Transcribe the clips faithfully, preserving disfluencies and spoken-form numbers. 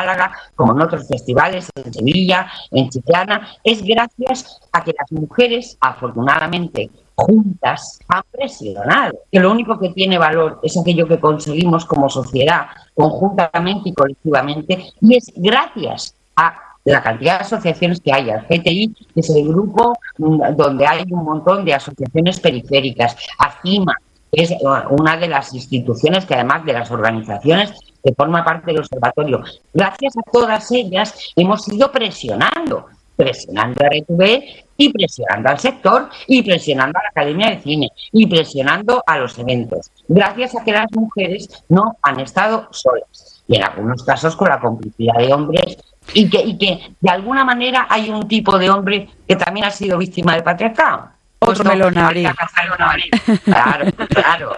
Málaga, como en otros festivales, en Sevilla, en Chiclana, es gracias a que las mujeres, afortunadamente, juntas, han presionado. Que lo único que tiene valor es aquello que conseguimos como sociedad, conjuntamente y colectivamente, y es gracias a la cantidad de asociaciones que hay. El G T I es el grupo donde hay un montón de asociaciones periféricas. ACIMA es una de las instituciones que, además de las organizaciones que forma parte del observatorio, gracias a todas ellas hemos ido presionando, presionando a R T V y presionando al sector y presionando a la Academia de Cine y presionando a los eventos, gracias a que las mujeres no han estado solas y en algunos casos con la complicidad de hombres y que, y que de alguna manera hay un tipo de hombre que también ha sido víctima del patriarcado. Otro melón a abrir. Claro, claro.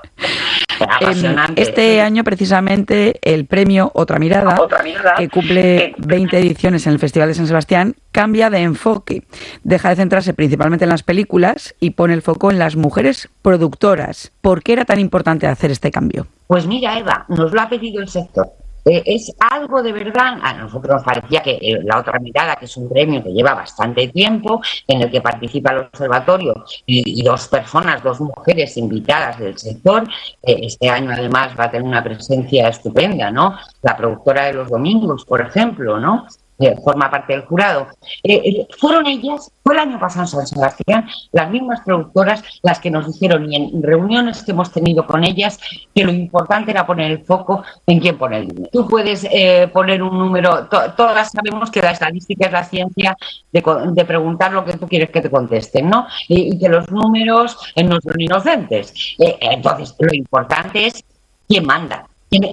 Este año, precisamente, el premio Otra Mirada, Otra Mirada, que cumple veinte ediciones en el Festival de San Sebastián, cambia de enfoque. Deja de centrarse principalmente en las películas y pone el foco en las mujeres productoras. ¿Por qué era tan importante hacer este cambio? Pues mira, Eva, nos lo ha pedido el sector. Eh, es algo de verdad. A nosotros nos parecía que eh, La Otra Mirada, que es un premio que lleva bastante tiempo, en el que participa el observatorio y, y dos personas, dos mujeres invitadas del sector, eh, este año además va a tener una presencia estupenda, ¿no? La productora de Los Domingos, por ejemplo, ¿no? Eh, forma parte del jurado. Eh, eh, fueron ellas, fue el año pasado en San Sebastián, las mismas productoras las que nos dijeron, y en reuniones que hemos tenido con ellas, que lo importante era poner el foco en quién pone el dinero. Tú puedes eh, poner un número, to- todas sabemos que la estadística es la ciencia de, de preguntar lo que tú quieres que te contesten, ¿no? Y, y que los números eh, no son inocentes. Eh, entonces, lo importante es quién manda.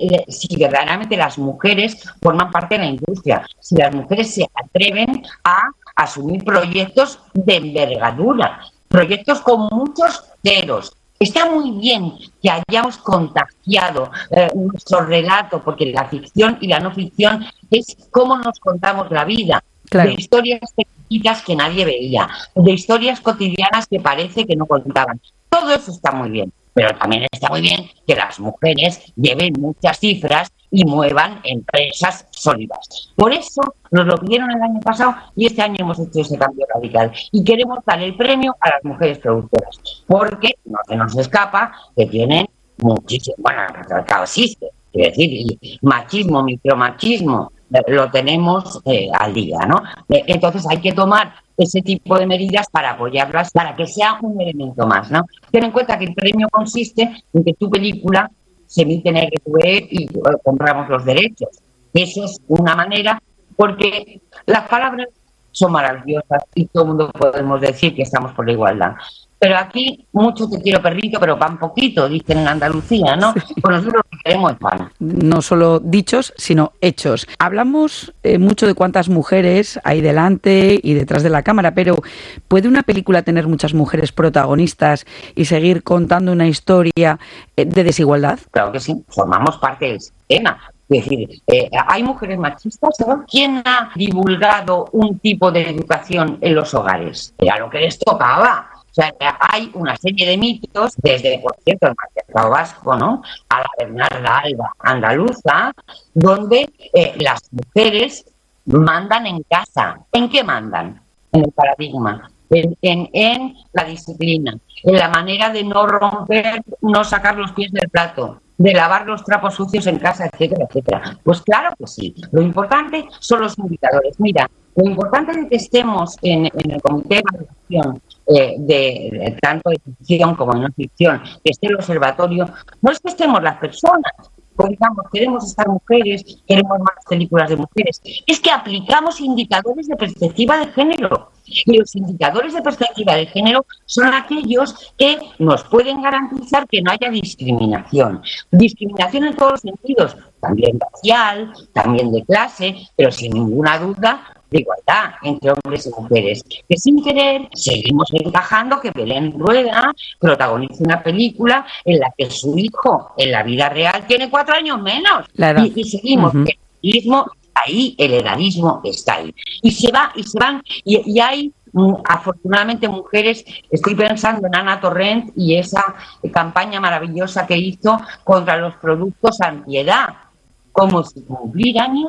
Si verdaderamente las mujeres forman parte de la industria, si las mujeres se atreven a asumir proyectos de envergadura, proyectos con muchos ceros. Está muy bien que hayamos contagiado eh, nuestro relato, porque la ficción y la no ficción es cómo nos contamos la vida, claro. De historias pequeñitas que nadie veía, de historias cotidianas que parece que no contaban. Todo eso está muy bien. Pero también está muy bien que las mujeres lleven muchas cifras y muevan empresas sólidas. Por eso nos lo pidieron el año pasado y este año hemos hecho ese cambio radical. Y queremos dar el premio a las mujeres productoras, porque no se nos escapa que tienen muchísimo, bueno, el patriarcado existe, es decir, y machismo, micromachismo, lo tenemos eh, al día, ¿no? Entonces hay que tomar ese tipo de medidas para apoyarlas, para que sea un elemento más, ¿no? Ten en cuenta que el premio consiste en que tu película se emite en R T V y eh, compramos los derechos. Eso es una manera, porque las palabras son maravillosas y todo el mundo podemos decir que estamos por la igualdad. Pero aquí, mucho te quiero perrito, pero pan poquito, dicen en Andalucía, ¿no? Sí. Pues nosotros lo que queremos es pan. No solo dichos, sino hechos. Hablamos eh, mucho de cuántas mujeres hay delante y detrás de la cámara, pero ¿puede una película tener muchas mujeres protagonistas y seguir contando una historia eh, de desigualdad? Claro que sí, formamos parte del sistema. Es decir, eh, ¿hay mujeres machistas? ¿Quién ha divulgado un tipo de educación en los hogares? Era lo que les tocaba. O sea, hay una serie de mitos, desde, por cierto, el patriarcado vasco, ¿no?, a la Bernarda Alba andaluza, donde eh, las mujeres mandan en casa. ¿En qué mandan? En el paradigma, en, en, en la disciplina, en la manera de no romper, no sacar los pies del plato, de lavar los trapos sucios en casa, etcétera, etcétera. Pues claro que sí. Lo importante son los indicadores. Mira, lo importante de que estemos en, en el comité de evaluación eh, de, de tanto de ficción como de no ficción, que esté el observatorio, no es que estemos las personas, pues digamos, queremos estar mujeres, queremos más películas de mujeres, es que aplicamos indicadores de perspectiva de género. Y los indicadores de perspectiva de género son aquellos que nos pueden garantizar que no haya discriminación. Discriminación en todos los sentidos, también racial, también de clase, pero sin ninguna duda de igualdad entre hombres y mujeres. Que sin querer seguimos encajando que Belén Rueda protagonice una película en la que su hijo en la vida real tiene cuatro años menos. Y, y seguimos. Uh-huh. El edadismo está ahí, el edadismo está ahí. Y se va, y se van, y, y hay mm, afortunadamente mujeres, estoy pensando en Ana Torrent y esa campaña maravillosa que hizo contra los productos antiedad, como si cumplir años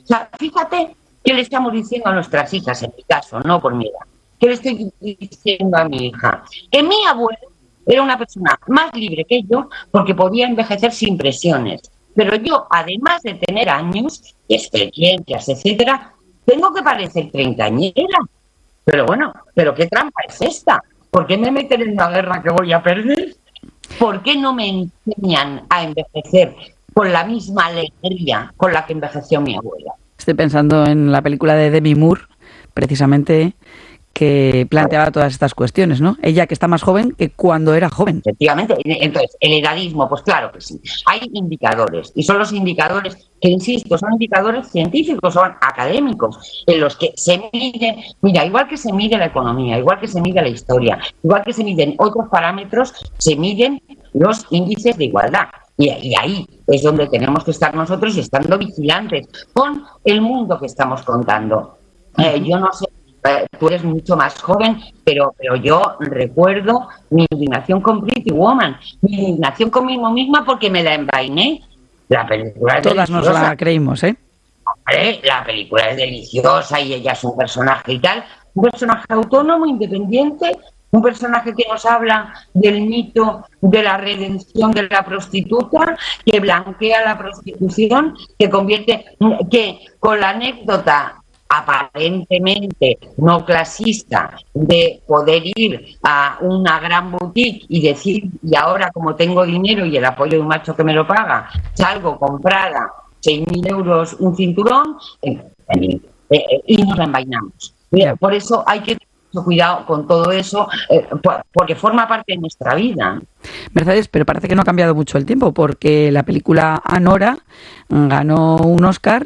sea, fíjate qué le estamos diciendo a nuestras hijas, en mi caso, no por mi edad. ¿Qué le estoy diciendo a mi hija? Que mi abuelo era una persona más libre que yo porque podía envejecer sin presiones. Pero yo, además de tener años, experiencias, etcétera, tengo que parecer treintañera. Pero bueno, ¿pero qué trampa es esta? ¿Por qué me meten en una guerra que voy a perder? ¿Por qué no me enseñan a envejecer con la misma alegría con la que envejeció mi abuela? Estoy pensando en la película de Demi Moore, precisamente, que planteaba todas estas cuestiones, ¿no? Ella que está más joven que cuando era joven. Efectivamente. Entonces, el edadismo, pues claro que sí. Hay indicadores, y son los indicadores que, insisto, son indicadores científicos, son académicos, en los que se mide, mira, igual que se mide la economía, igual que se mide la historia, igual que se miden otros parámetros, se miden los índices de igualdad. Y, y ahí es donde tenemos que estar nosotros, estando vigilantes con el mundo que estamos contando. Eh, yo no sé, eh, tú eres mucho más joven, pero, pero yo recuerdo mi indignación con Pretty Woman, mi indignación conmigo misma porque me la envainé. La película es Todas deliciosa. Nos la creímos, ¿eh? Hombre, la película es deliciosa y ella es un personaje y tal, un personaje autónomo, independiente, un personaje que nos habla del mito de la redención de la prostituta, que blanquea la prostitución, que convierte, que con la anécdota aparentemente no clasista de poder ir a una gran boutique y decir, y ahora como tengo dinero y el apoyo de un macho que me lo paga, salgo comprada seis mil euros un cinturón, eh, eh, eh, y nos la envainamos. Mira, por eso hay que tener mucho cuidado con todo eso, eh, porque forma parte de nuestra vida. Mercedes, pero parece que no ha cambiado mucho el tiempo, porque la película Anora ganó un Oscar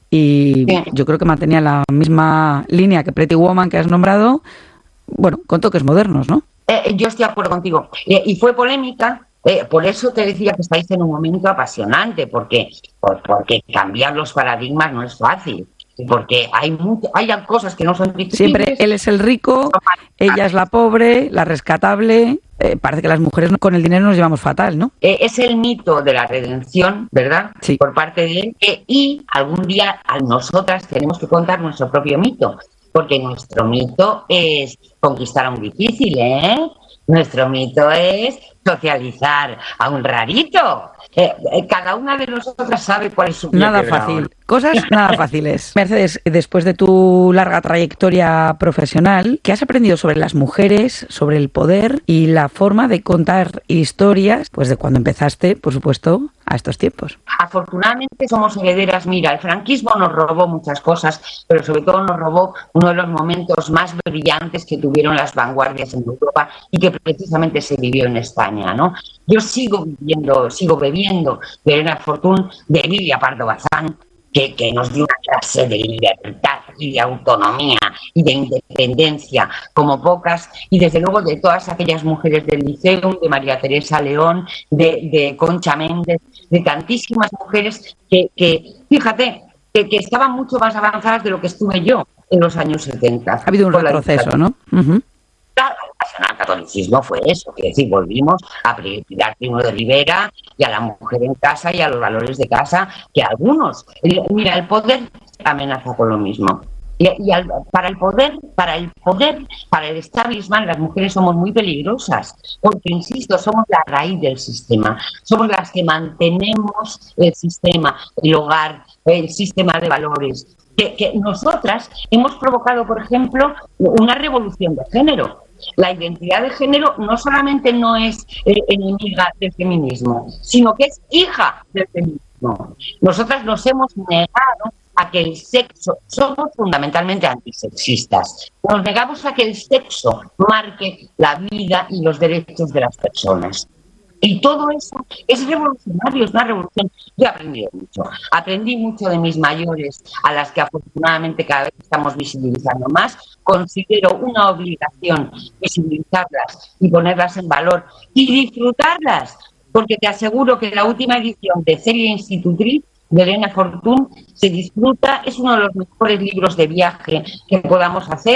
y sí, yo creo que mantenía la misma línea que Pretty Woman que has nombrado, bueno, con toques modernos, ¿no? Eh, yo estoy de acuerdo contigo. Eh, y fue polémica. Eh, por eso te decía que estáis en un momento apasionante, porque, por, porque cambiar los paradigmas no es fácil, porque hay mucho, hay cosas que no son difíciles. Siempre él es el rico, ella es la pobre, la rescatable. Eh, parece que las mujeres con el dinero nos llevamos fatal, ¿no? Eh, es el mito de la redención, ¿verdad? Sí. Por parte de él. Eh, y algún día a nosotras tenemos que contar nuestro propio mito, porque nuestro mito es conquistar a un difícil, ¿eh? Nuestro mito es socializar a un rarito. Eh, eh, cada una de nosotras sabe cuál es su pie Nada quebrado. fácil. Cosas nada fáciles. Mercedes, después de tu larga trayectoria profesional, ¿qué has aprendido sobre las mujeres, sobre el poder y la forma de contar historias, pues de cuando empezaste, por supuesto, a estos tiempos? Afortunadamente somos herederas. Mira, el franquismo nos robó muchas cosas, pero sobre todo nos robó uno de los momentos más brillantes que tuvieron las vanguardias en Europa y que precisamente se vivió en España, ¿no? Yo sigo viviendo, sigo bebiendo de Elena Fortún, de Emilia Pardo Bazán, que, que nos dio una clase de libertad y de autonomía y de independencia como pocas, y desde luego de todas aquellas mujeres del Liceo, de María Teresa León, de, de Concha Méndez, de tantísimas mujeres que, que fíjate, que, que estaban mucho más avanzadas de lo que estuve yo en los años setenta. Ha habido un retroceso, ¿no? Uh-huh. Claro, el catolicismo fue eso, es decir, volvimos a Pilar Primo de Rivera y a la mujer en casa y a los valores de casa, que algunos, mira, el poder amenaza con lo mismo. Y, y al, para el poder, para el poder, para el establishment, las mujeres somos muy peligrosas, porque, insisto, somos la raíz del sistema, somos las que mantenemos el sistema, el hogar, el sistema de valores. Que, que nosotras hemos provocado, por ejemplo, una revolución de género. La identidad de género no solamente no es eh, enemiga del feminismo, sino que es hija del feminismo. Nosotras nos hemos negado a que el sexo, somos fundamentalmente antisexistas, nos negamos a que el sexo marque la vida y los derechos de las personas. Y todo eso es revolucionario, es una revolución. Yo he aprendido mucho, aprendí mucho de mis mayores, a las que afortunadamente cada vez estamos visibilizando más. Considero una obligación visibilizarlas y ponerlas en valor y disfrutarlas, porque te aseguro que la última edición de Celia Institutriz de Elena Fortún se disfruta, es uno de los mejores libros de viaje que podamos hacer,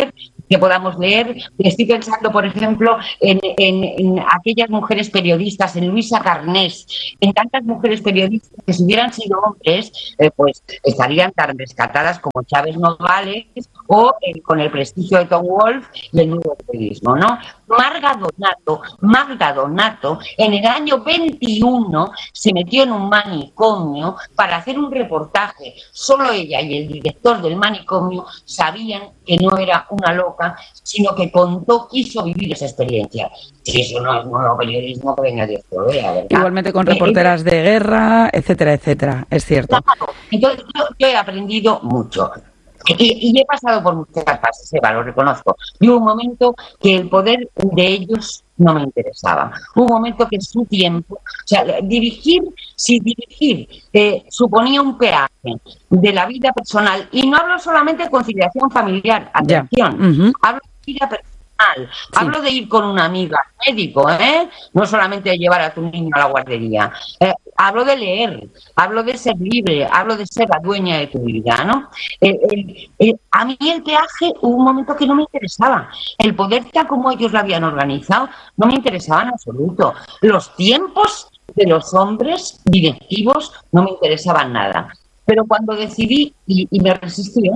que podamos leer. Estoy pensando, por ejemplo, en, en, en aquellas mujeres periodistas, en Luisa Carnés, en tantas mujeres periodistas que si hubieran sido hombres, eh, pues estarían tan rescatadas como Chávez Nogales o eh, con el prestigio de Tom Wolfe y el nuevo periodismo, ¿no? Marga Donato, Magda Donato, en el año veintiuno se metió en un manicomio para hacer un reportaje. Solo ella y el director del manicomio sabían que no era una loca, sino que contó, quiso vivir esa experiencia. Si eso no es nuevo periodismo, que venga Dios lo vea, ¿verdad? Igualmente con reporteras de guerra, etcétera, etcétera, es cierto. Claro. Entonces yo, yo he aprendido mucho. Y, y he pasado por muchas fases, Eva, lo reconozco. Y hubo un momento que el poder de ellos no me interesaba. Hubo un momento que su tiempo, o sea, dirigir, si dirigir eh, suponía un peaje de la vida personal, y no hablo solamente de conciliación familiar, atención, yeah. uh-huh. hablo de vida personal. Sí. Hablo de ir con una amiga al médico, ¿eh? No solamente de llevar a tu niño a la guardería. Eh, hablo de leer, hablo de ser libre, hablo de ser la dueña de tu vida, ¿no? Eh, eh, eh, a mí el peaje hubo un momento que no me interesaba. El poder tal como ellos lo habían organizado no me interesaba en absoluto. Los tiempos de los hombres directivos no me interesaban nada. Pero cuando decidí, y, y me resistí, ¿eh?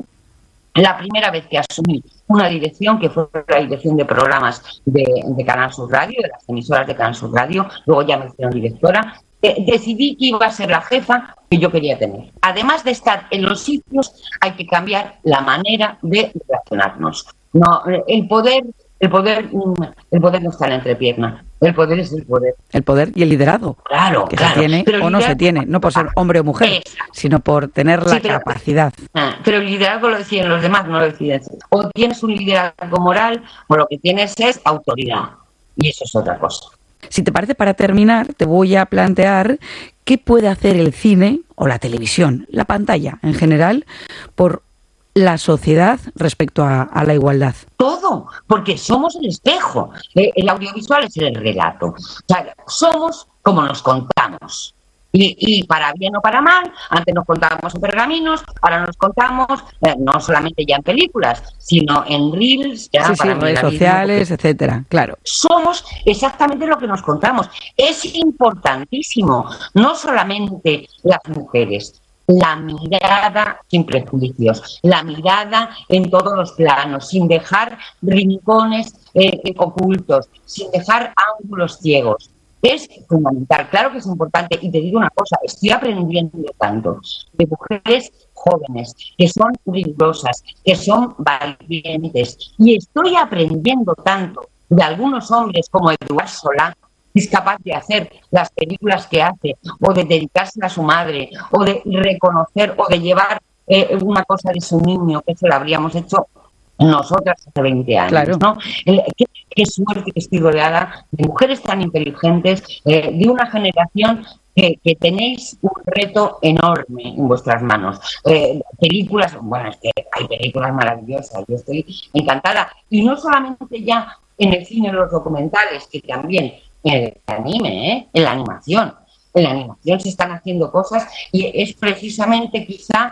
La primera vez que asumí una dirección, que fue la dirección de programas de, de Canal Sur Radio, de las emisoras de Canal Sur Radio, luego ya me hicieron directora, eh, decidí que iba a ser la jefa que yo quería tener. Además de estar en los sitios, hay que cambiar la manera de relacionarnos. No, el poder, el poder, el poder no está en la entrepierna. El poder es el poder. El poder y el liderazgo. Claro, que claro. se tiene pero o no se tiene, no por ser hombre o mujer, Exacto. sino por tener la sí, pero, capacidad. Pero el liderazgo lo deciden los demás, no lo deciden. O tienes un liderazgo moral, o lo que tienes es autoridad. Y eso es otra cosa. Si te parece, para terminar, te voy a plantear qué puede hacer el cine o la televisión, la pantalla en general, por la sociedad respecto a, a la igualdad. Todo, porque somos el espejo. Eh, el audiovisual es el relato. O sea, somos como nos contamos. Y, y para bien o para mal, antes nos contábamos en pergaminos, ahora nos contamos eh, no solamente ya en películas, sino en reels, ya sí, para sí, redes sociales, porque etcétera, claro. Somos exactamente lo que nos contamos. Es importantísimo, no solamente las mujeres, la mirada sin prejuicios, la mirada en todos los planos, sin dejar rincones eh, ocultos, sin dejar ángulos ciegos. Es fundamental, claro que es importante, y te digo una cosa, estoy aprendiendo tanto de mujeres jóvenes, que son rigurosas, que son valientes, y estoy aprendiendo tanto de algunos hombres como Eduard Solá, que es capaz de hacer las películas que hace, o de dedicarse a su madre, o de reconocer, o de llevar eh, una cosa de su niño, que eso lo habríamos hecho nosotras hace veinte años, claro. ¿no? ¿Qué, qué suerte que estoy rodeada de mujeres tan inteligentes, eh, de una generación que, que tenéis un reto enorme en vuestras manos. Eh, películas, bueno, es que hay películas maravillosas, yo estoy encantada. Y no solamente ya en el cine, en los documentales, que también en el anime, ¿eh? en la animación. En la animación se están haciendo cosas y es precisamente quizá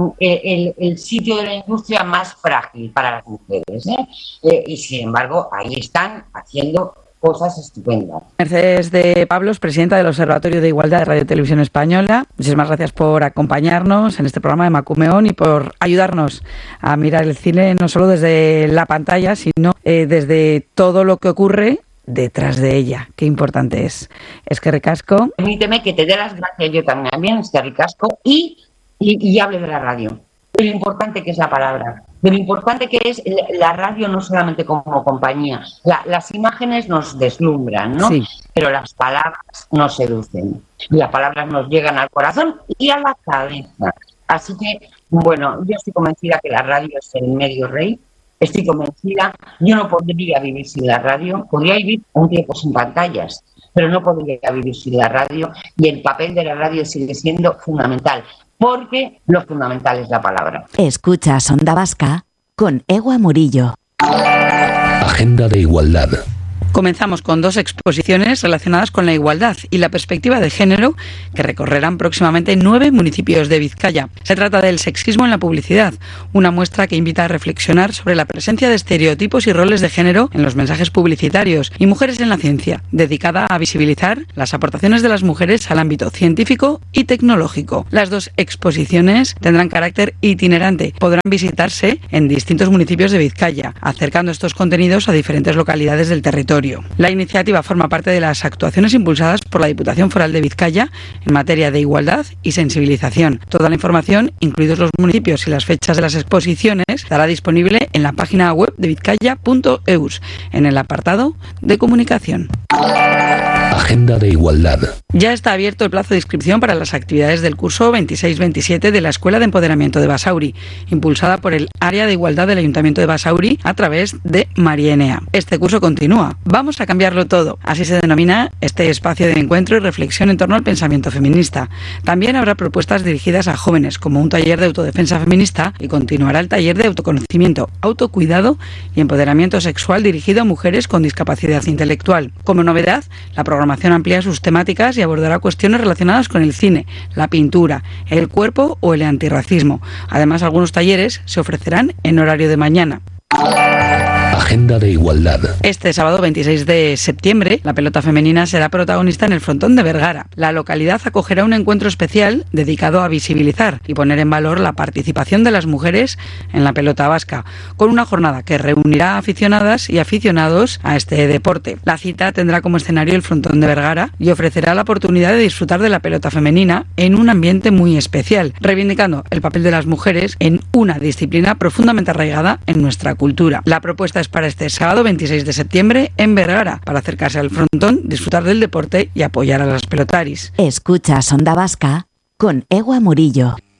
el, el sitio de la industria más frágil para las mujeres, ¿eh? Eh, y sin embargo ahí están haciendo cosas estupendas. Mercedes de Pablos, presidenta del Observatorio de Igualdad de Radio y Televisión Española, muchísimas gracias por acompañarnos en este programa de Macumeón y por ayudarnos a mirar el cine no solo desde la pantalla, sino eh, desde todo lo que ocurre detrás de ella. Qué importante es. Es que ricasco. Permíteme que te dé las gracias yo también, es que ricasco, y, y, y hable de la radio. De lo importante que es la palabra, de lo importante que es la radio no solamente como compañía. La, las imágenes nos deslumbran, ¿no? Sí. Pero las palabras nos seducen. Las palabras nos llegan al corazón y a la cabeza. Así que, bueno, yo estoy convencida que la radio es el medio rey. Estoy convencida, yo no podría vivir sin la radio, podría vivir un tiempo sin pantallas, pero no podría vivir sin la radio, y el papel de la radio sigue siendo fundamental, porque lo fundamental es la palabra. Escuchas Onda Vasca con Ewa Murillo. Agenda de Igualdad Comenzamos con dos exposiciones relacionadas con la igualdad y la perspectiva de género que recorrerán próximamente nueve municipios de Vizcaya. Se trata del sexismo en la publicidad, una muestra que invita a reflexionar sobre la presencia de estereotipos y roles de género en los mensajes publicitarios, y Mujeres en la Ciencia, dedicada a visibilizar las aportaciones de las mujeres al ámbito científico y tecnológico. Las dos exposiciones tendrán carácter itinerante, podrán visitarse en distintos municipios de Vizcaya, acercando estos contenidos a diferentes localidades del territorio. La iniciativa forma parte de las actuaciones impulsadas por la Diputación Foral de Vizcaya en materia de igualdad y sensibilización. Toda la información, incluidos los municipios y las fechas de las exposiciones, estará disponible en la página web de vizcaya punto eus, en el apartado de comunicación. Agenda de Igualdad. Ya está abierto el plazo de inscripción para las actividades del curso veintiséis veintisiete de la Escuela de Empoderamiento de Basauri, impulsada por el Área de Igualdad del Ayuntamiento de Basauri a través de Marienea. Este curso continúa. Vamos a cambiarlo todo. Así se denomina este espacio de encuentro y reflexión en torno al pensamiento feminista. También habrá propuestas dirigidas a jóvenes, como un taller de autodefensa feminista, y continuará el taller de autoconocimiento, autocuidado y empoderamiento sexual dirigido a mujeres con discapacidad intelectual. Como novedad, la programación amplía sus temáticas y abordará cuestiones relacionadas con el cine, la pintura, el cuerpo o el antirracismo. Además, algunos talleres se ofrecerán en horario de mañana. Agenda de Igualdad. Este sábado veintiséis de septiembre, la pelota femenina será protagonista en el frontón de Vergara. La localidad acogerá un encuentro especial dedicado a visibilizar y poner en valor la participación de las mujeres en la pelota vasca, con una jornada que reunirá a aficionadas y aficionados a este deporte. La cita tendrá como escenario el frontón de Vergara y ofrecerá la oportunidad de disfrutar de la pelota femenina en un ambiente muy especial, reivindicando el papel de las mujeres en una disciplina profundamente arraigada en nuestra cultura. La propuesta es para este sábado veintiséis de septiembre en Vergara, para acercarse al frontón, disfrutar del deporte y apoyar a las pelotaris. Escuchas Onda Vasca con Ewa Murillo.